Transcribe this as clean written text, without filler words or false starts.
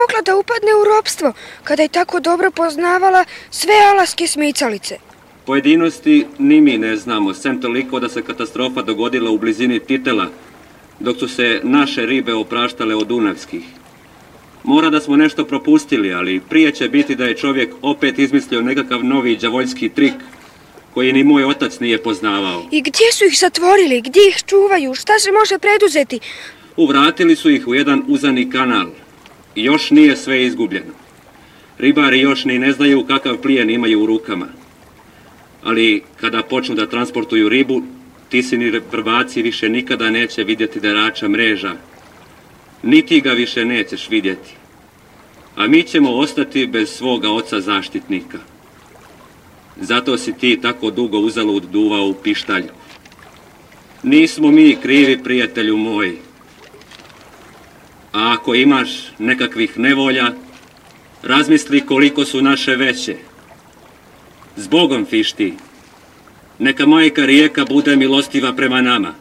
mogla da upadne u ropstvo, kada je tako dobro poznavala sve alaske smicalice? Pojedinosti ni mi ne znamo, sem toliko da se katastrofa dogodila u blizini Titela, dok su se naše ribe opraštale od dunavskih. Mora da smo nešto propustili, ali prije će biti da je čovjek opet izmislio nekakav novi đavoljski trik, koji ni moj otac nije poznavao. I gdje su ih zatvorili? Gdje ih čuvaju? Šta se može preduzeti? Uvratili su ih u jedan uzani kanal. I još nije sve izgubljeno. Ribari još ni ne znaju kakav plijen imaju u rukama. Ali kada počnu da transportuju ribu, Tisini prvaci više nikada neće vidjeti derača mreža. Niti ga više nećeš vidjeti. A mi ćemo ostati bez svoga oca zaštitnika. Zato si ti tako dugo uzalud duvao u pištaljku. Nismo mi krivi, prijatelju moj. A ako imaš nekakvih nevolja, razmisli koliko su naše veće. Zbogom, Fišti, neka majka rijeka bude milostiva prema nama.